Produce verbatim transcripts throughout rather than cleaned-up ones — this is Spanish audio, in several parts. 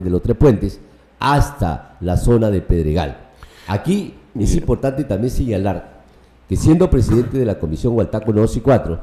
de los Tres Puentes hasta la zona de Pedregal. Aquí es importante también señalar que, siendo presidente de la Comisión Hualtaco dos y cuatro,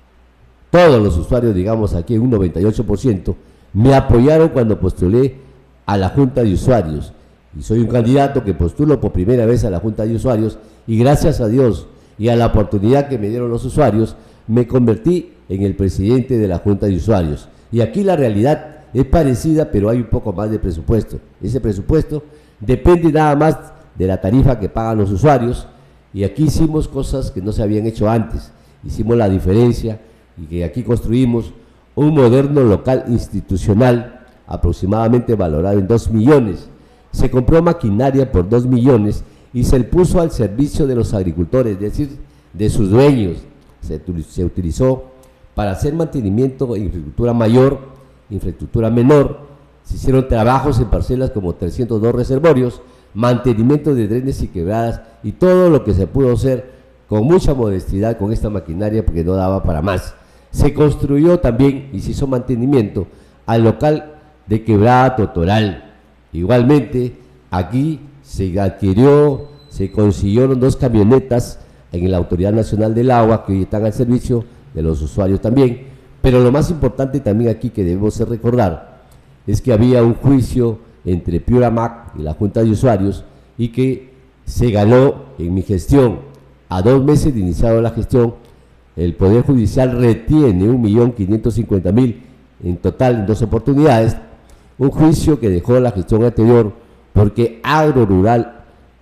todos los usuarios, digamos aquí en un noventa y ocho por ciento, me apoyaron cuando postulé a la Junta de Usuarios. Y soy un candidato que postulo por primera vez a la Junta de Usuarios, y gracias a Dios y a la oportunidad que me dieron los usuarios, me convertí en el presidente de la Junta de Usuarios. Y aquí la realidad es parecida, pero hay un poco más de presupuesto. Ese presupuesto depende nada más de la tarifa que pagan los usuarios, y aquí hicimos cosas que no se habían hecho antes. Hicimos la diferencia, y que aquí construimos un moderno local institucional aproximadamente valorado en dos millones. Se compró maquinaria por dos millones y se puso al servicio de los agricultores, es decir, de sus dueños. Se, se utilizó para hacer mantenimiento de infraestructura mayor, infraestructura menor. Se hicieron trabajos en parcelas como trescientos dos reservorios, mantenimiento de drenes y quebradas, y todo lo que se pudo hacer con mucha modestidad con esta maquinaria, porque no daba para más. Se construyó también y se hizo mantenimiento al local de Quebrada Totoral. Igualmente, aquí se adquirió, se consiguieron dos camionetas en la Autoridad Nacional del Agua, que hoy están al servicio de los usuarios también. Pero lo más importante también aquí que debemos recordar es que había un juicio entre Piuramac y la Junta de Usuarios, y que se ganó en mi gestión. A dos meses de iniciado la gestión, el Poder Judicial retiene un millón quinientos cincuenta mil en total en dos oportunidades, un juicio que dejó la gestión anterior, porque Agro Rural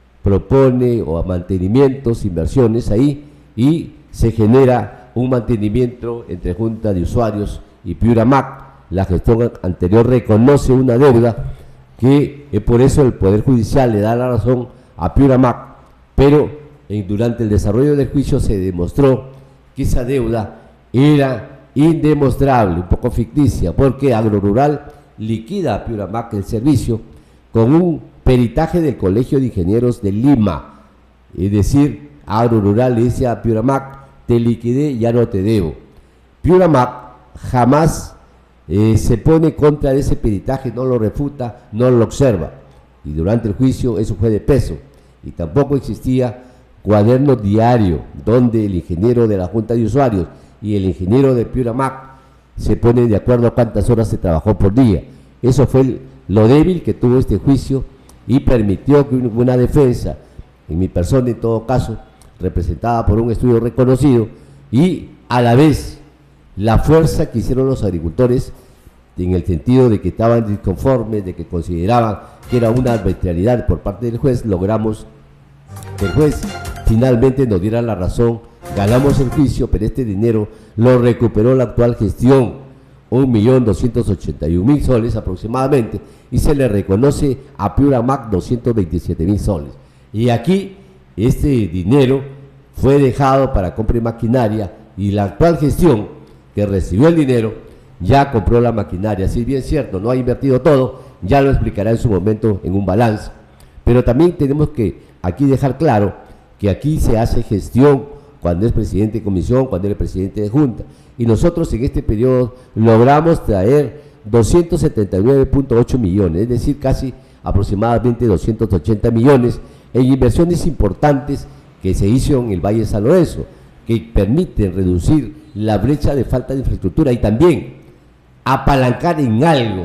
propone o mantenimientos, inversiones ahí, y se genera un mantenimiento entre Junta de Usuarios y Piuramac. La gestión anterior reconoce una deuda que eh, por eso el Poder Judicial le da la razón a Piuramac, pero eh, durante el desarrollo del juicio se demostró que esa deuda era indemostrable, un poco ficticia, porque Agro Rural liquida a Piuramac el servicio con un peritaje del Colegio de Ingenieros de Lima. Es decir, Agro Rural le dice a Piuramac: te liquidé, ya no te debo. Piuramac jamás eh, se pone contra ese peritaje, no lo refuta, no lo observa, y durante el juicio eso fue de peso. Y tampoco existía cuaderno diario donde el ingeniero de la Junta de Usuarios y el ingeniero de Piuramac se ponen de acuerdo a cuántas horas se trabajó por día. Eso fue el, lo débil que tuvo este juicio, y permitió que una defensa, en mi persona en todo caso, representada por un estudio reconocido, y a la vez la fuerza que hicieron los agricultores, en el sentido de que estaban disconformes, de que consideraban que era una arbitrariedad por parte del juez, logramos que el juez finalmente nos diera la razón, ganamos el juicio, pero este dinero lo recuperó la actual gestión, un millón doscientos ochenta y un mil soles aproximadamente, y se le reconoce a Piuramac doscientos veintisiete mil soles. Y aquí este dinero fue dejado para compra de maquinaria, y la actual gestión que recibió el dinero ya compró la maquinaria. Si bien es cierto, no ha invertido todo, ya lo explicará en su momento en un balance. Pero también tenemos que aquí dejar claro que aquí se hace gestión cuando es presidente de comisión, cuando es presidente de junta, y nosotros en este periodo logramos traer doscientos setenta y nueve punto ocho millones, es decir, casi aproximadamente doscientos ochenta millones en inversiones importantes que se hizo en el Valle de San Lorenzo, que permiten reducir la brecha de falta de infraestructura y también apalancar en algo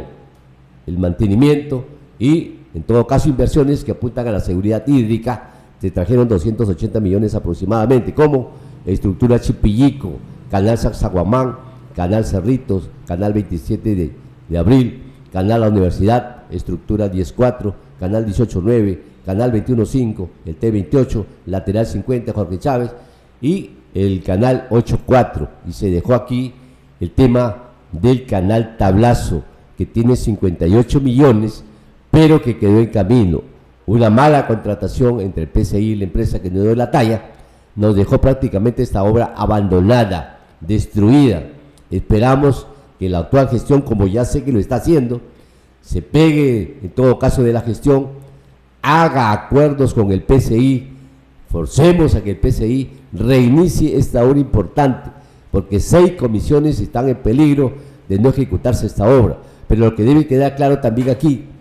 el mantenimiento, y en todo caso inversiones que apuntan a la seguridad hídrica. Se trajeron doscientos ochenta millones aproximadamente, como estructura Chipillico, canal Sacsayhuamán, canal Cerritos, canal veintisiete de, de abril, canal La Universidad, estructura diez cuatro, canal dieciocho nueve, canal veintiuno cinco, el T veintiocho, lateral cincuenta Jorge Chávez, y el canal ocho cuatro. Y se dejó aquí el tema del canal Tablazo, que tiene cincuenta y ocho millones, pero que quedó en camino. Una mala contratación entre el P C I y la empresa que no dio la talla, nos dejó prácticamente esta obra abandonada, destruida. Esperamos que la actual gestión, como ya sé que lo está haciendo, se pegue en todo caso de la gestión, haga acuerdos con el P C I, forcemos a que el P C I reinicie esta obra importante, porque seis comisiones están en peligro de no ejecutarse esta obra. Pero lo que debe quedar claro también aquí